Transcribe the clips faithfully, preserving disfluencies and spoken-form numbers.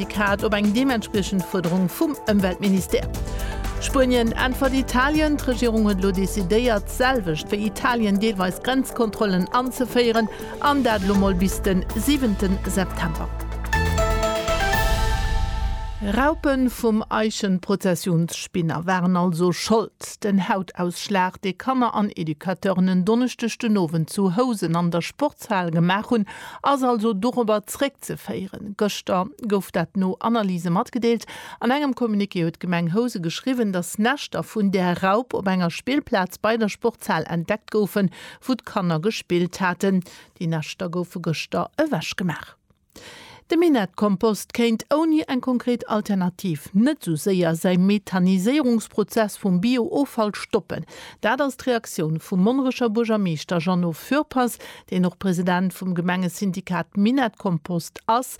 Syndikat op eng dementsprechend Forderung vum Umweltminister. Spien antwort Italien, die Regierung hat lo desideiert selwicht für Italien deelweis Grenzkontrollen anzufeieren, an dat Lomoll bis den siebenten September. Raupen vum Eichenprozessionsspinner wären also schuld. Den Hautausschlag de Kanner an Edukateurinnen donnerchtechte Nowen zu Hosen an der Sporthalle gemacht hun, as also darüber zurück zu feieren. Göster gouf dat no Analyse matgedeelt. An engem Kommuniké huet Gemeng Hose geschrieben, dass Nächter vun der Raub op enger Spielplatz bei der Sporthalle entdeckt goufen, wo d Kanner gespielt hatten. Die Nächter goufe Göster ewäsch gemacht. De Minetkompost kennt oni en konkret Alternativ net so sehr sei Methanisierungsprozess vum Bio-Ofall stoppen. Da das Reaktion vum monrescher Burgermeister Jean Fürpass, den noch Präsident vum Gemengesyndikat Minetkompost ass,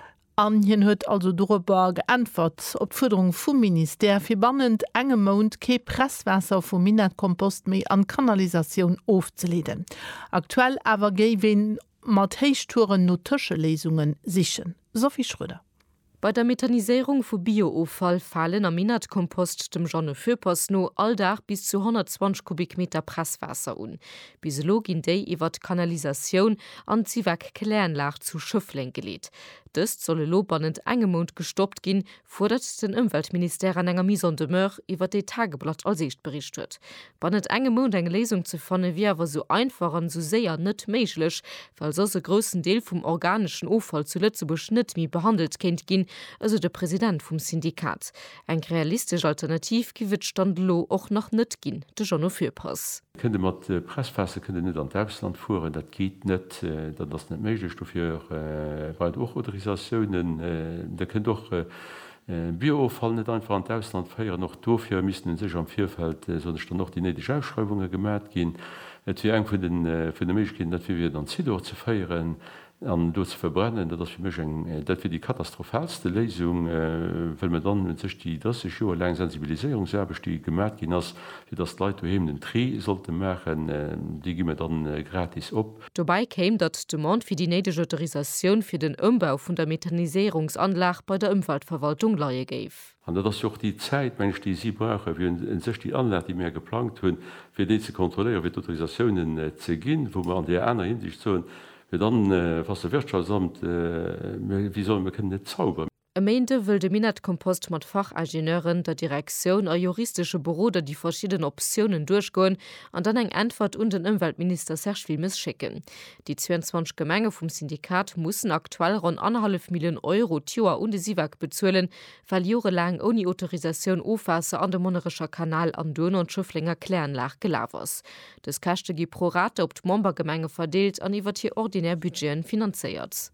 an hien huet also darüber geantwort op Forderung vum Minister fir bannend engem Mount ke Presswasser vum Minetkompost méi an Kanalisation aufzuleden. Aktuell awer géi mat Heichtouren no Tëschelesungen sichen. Sophie Schröder. Bei der Methanisierung vu Bio-Ofall fallen am Minetkompost dem Jeanne Fürpass no alldach bis zu hundertzwanzig Kubikmeter Presswasser un. Bis login déi iwwer Kanalisation an Ziweg Klärenlach zu Schëfflen geleet. Das solle lobannend engemond gestoppt gin, fordert den Umweltminister an enger Mise en demeure iwwer de Tageblatt als Sicht berichtet. Bannet engemond eng Lesung zu fanne wie awer so einfach an so séier net méiglech, weil so se großen Deel vum organischen Ofall zu Lützebusch net mi behandelt kennt gin, also der Präsident vom Syndikat. Eng realistisch Alternativ giwet stand lo och noch net gin, de Jean Fürpass. Könnte mat äh, Pressfässe könnte net an Deutschland fuhren, dat geht net, äh, dat das net méiglech dofir äh, weit och Autorisationen, äh, da könnt doch äh, Bio-Ofall net einfach an Deutschland feier noch dofir missen sech am Vierfeld äh, so noch die netische Ausschreibungen gemerk gin, äh, eng vu den äh, vu de Milchkind, dat wir dann Zidor zu feieren, an do ze verbrennen, dat dat fir die katastrophalste Lesung äh, man dann sech die dat Jo lang Sensibilisierung sehr besti gemerk gin ass fir das Leiit hem den Tri sollte machen, äh, die gimme dann äh, gratis op. Dabei käm dat de Mont fir die nedsche Autorisation fir den Umbau vun der Methanisierungsanlage bei der Umweltverwaltung laie geif. An dat joch die Zeit mensch die sie brauche wie en sech die Anlage, die mehr geplant hunn, fir de ze kontrolieren, wie Autorisationen äh, ze ginn, wo man an der einer hinsicht zo. Dann äh, was der Wirtschaftsamt äh, wie soll man können net zaubern. Am Ende will de Minetkompost mat Fachingenieuren der Direktion a juristische Büroder die verschiedenen Optionen durchgoen an dann eng Antwort und den Umweltminister Serge Wilmes schicken. Die zweiundzwanzig Gemenge vom Syndikat mussen aktuell rund anderthalb Millionen Euro Tür und Siewag bezuelen, weil jahrelang ohne Autorisation Ofwasser an dem Monerischer Kanal am Donau und Schöfflinger Klärenlach gelaufen. Das Kaste gi pro Rate op d Mombergemenge verdeelt an iwwer hier ordinär Budgeten finanziert.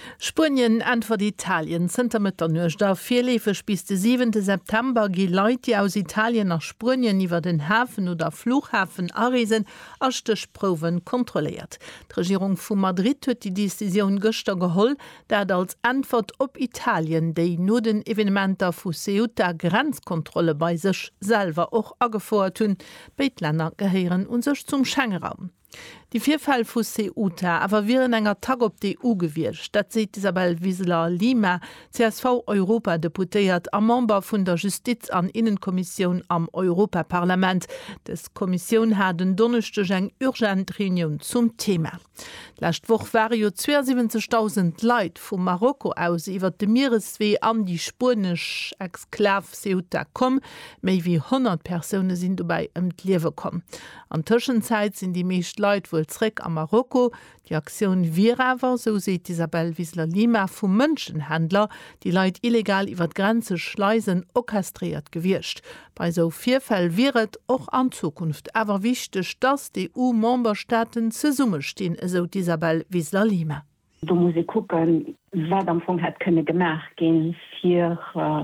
Spien antwort Italien sind mit der Nürster vierlefech bis den siebenten September gi Leute aus Italien nach Spien iwwer den Hafen oder Flughafen aresen Achtechproven kontrolliert. Die Regierung vu Madrid huet die Decision gëster geholl, dat als Antwort op Italien déi no den Evenementer vu Ceuta Grenzkontrolle bei sech selber och agefoert hunn, Beitländer geheieren und sech zum Schengenraum. Die Vierfall vu Ceuta awer viren enger Tag op D U gewircht. Dat seit Isabel Wieseler Lima, C S V Europa deputéiert am Member vun der Justiz an Innenkommission am Europaparlament. Des Kommission hat den donnerchte eng Urgentreunion zum Thema. Lächt woch war jo siebzigtausend Leiit vum Marokko aus iwwer de Meereswee an die spanisch Exklav Ceuta kom, méi wie hundert Personen sind dabei ëm d'Liewe kom. An Tschenzeit sind die meescht Leiit wohl zurück am Marokko. Die Aktion wir aber, so sieht Isabel Wieseler Lima vom Menschenhändler, die Leute illegal über die Grenze schleusen, orchestriert gewirrscht. Bei so vier Fällen wird auch an Zukunft aber wichtig, dass die E U-Memberstaaten zusammen stehen, so Isabel Wieseler Lima. Du musst gucken, was am Anfang hat können gemacht gehen, für,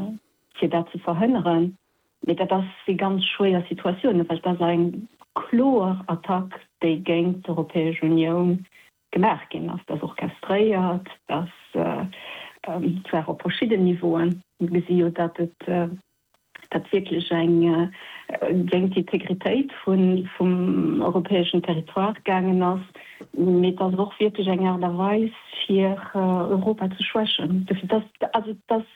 äh, für das zu verhindern. Mit das ist eine ganz schwere Situation, weil das ein Chlor-Attack, die gegen die Europäische Union gemerkt haben, dass das orchestriert, dass äh, ähm, zwar auf verschiedenen Niveauen, wir sehen, dass es äh, tatsächlich eine, äh, gegen die Integrität von, vom europäischen Territorium gegangen ist, mit das auch wirklich eine Art und Weise für äh, Europa zu schwächen. Das, also das